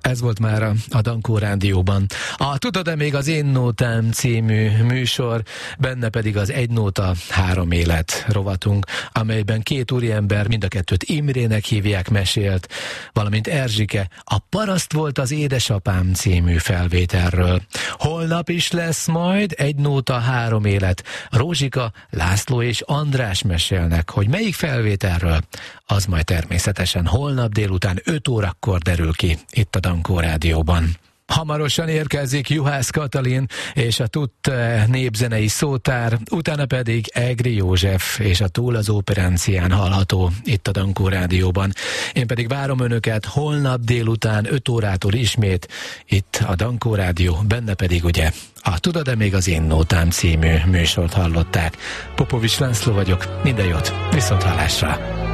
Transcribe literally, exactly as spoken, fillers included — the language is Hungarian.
Ez volt már a, a Dankó Rádióban. A Tudod-e még az Én Nótám című műsor, benne pedig az Egy Nóta, Három Élet rovatunk, amelyben két úriember, mind a kettőt Imrének hívják, mesélt, valamint Erzsike a Paraszt volt az édesapám című felvételről. Holnap is lesz majd Egy Nóta, Három Élet. Rózsika, László és András mesélnek, hogy melyik felvételről, az majd természetesen holnap délután öt órakor derül ki itt a Dankó Rádióban. Hamarosan érkezik Juhász Katalin és a Tutt népzenei szótár, utána pedig Egri József és a Túl az Óperencián hallható itt a Dankó Rádióban. Én pedig várom önöket holnap délután öt órától ismét itt a Dankó Rádió, benne pedig ugye a Tudod-e még az Én Nótám című műsort hallották. Popovics László vagyok, minden jót, viszonthallásra!